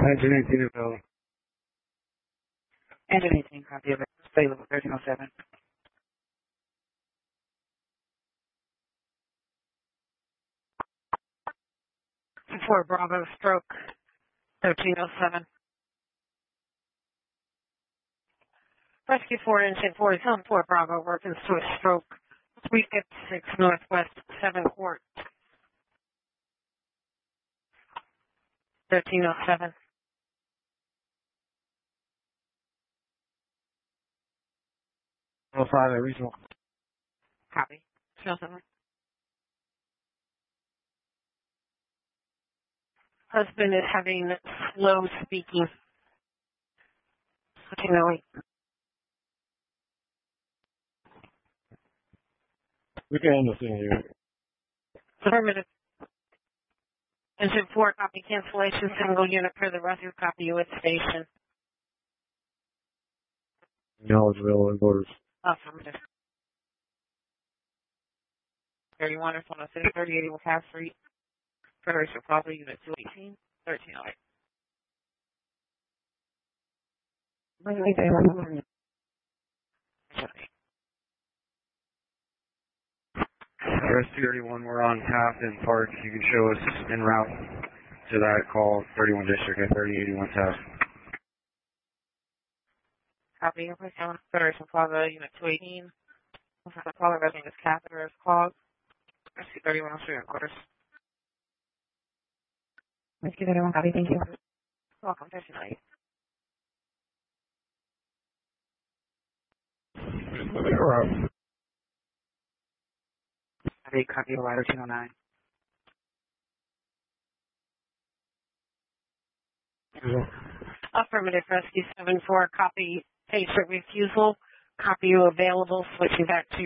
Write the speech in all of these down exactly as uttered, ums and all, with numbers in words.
Engine eighteen available. Engine eighteen, copy of it. Available, thirteen oh seven. four Bravo, stroke, thirteen oh seven. Rescue four, engine four, zone four Bravo, working to a stroke, three fifty-six Northwest, seven Court, thirteen oh seven. oh five at regional. Copy. Show something. Husband is having slow speaking. thirteen oh eight. We can end the thing here. Affirmative. Engine four, copy cancellation, single unit for the rescue, copy you at station. Knowledge available in borders. Affirmative. thirty-one or one oh six, thirty eighty will pass three. Federation Plaza, unit two eighteen, thirteen oh eight. R S two thirty-one, we're on path in Park. You can show us en route to that call, thirty-one District at thirty eighty-one Taft. Copy. Federation Plaza, unit two eighteen. The caller resident is catheter is clogged. Rescue thirty-one oh three quarters. Rescue thirty-one, copy, thank you. Welcome, thirteen oh eight. Copy, copy, ladder two oh nine. Yeah. Affirmative, rescue seven four, copy, patient refusal, copy you available, switching back to your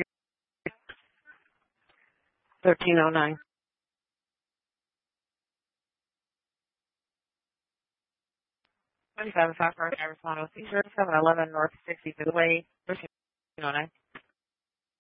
thirteen oh nine. twenty-seven, five, four, I respond with seven eleven North sixty-fifth Way, thirteen oh nine.